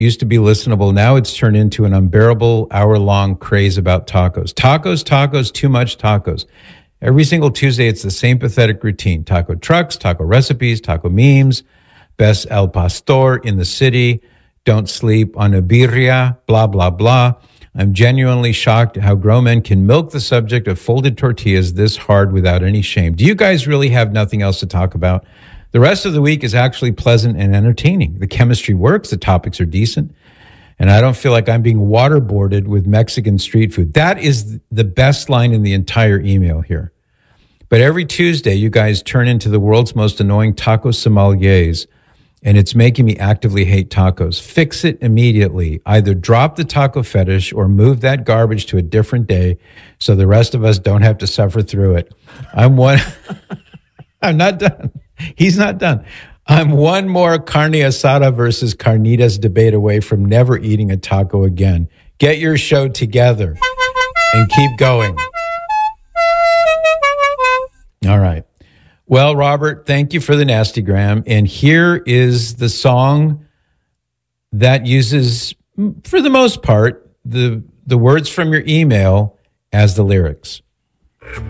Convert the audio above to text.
used to be listenable. Now it's turned into an unbearable hour-long craze about tacos. Tacos, tacos, too much tacos. Every single Tuesday, it's the same pathetic routine. Taco trucks, taco recipes, taco memes, best El Pastor in the city, don't sleep on a birria, blah, blah, blah. I'm genuinely shocked at how grown men can milk the subject of folded tortillas this hard without any shame. Do you guys really have nothing else to talk about? The rest of the week is actually pleasant and entertaining. The chemistry works, the topics are decent, and I don't feel like I'm being waterboarded with Mexican street food. That is the best line in the entire email here. But every Tuesday, you guys turn into the world's most annoying taco sommeliers, and it's making me actively hate tacos. Fix it immediately. Either drop the taco fetish or move that garbage to a different day so the rest of us don't have to suffer through it. I'm not done. He's not done. I'm one more carne asada versus carnitas debate away from never eating a taco again. Get your show together and keep going. All right. Well, Robert, thank you for the nastygram. And here is the song that uses, for the most part, the words from your email as the lyrics.